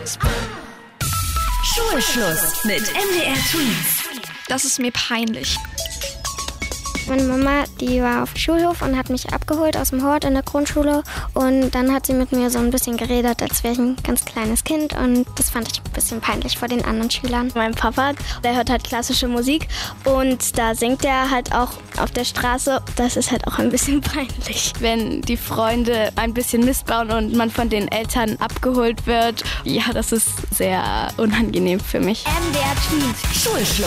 Schulschluss mit MDR Twins. Das ist mir peinlich. Meine Mama, die war auf dem Schulhof und hat mich abgeholt aus dem Hort in der Grundschule. Und dann hat sie mit mir so ein bisschen geredet, als wäre ich ein ganz kleines Kind. Und das fand ich ein bisschen peinlich vor den anderen Schülern. Mein Papa, der hört halt klassische Musik und da singt er halt auch auf der Straße. Das ist halt auch ein bisschen peinlich. Wenn die Freunde ein bisschen Mist bauen und man von den Eltern abgeholt wird, ja, das ist sehr unangenehm für mich. MDR Twins. Schulschluss.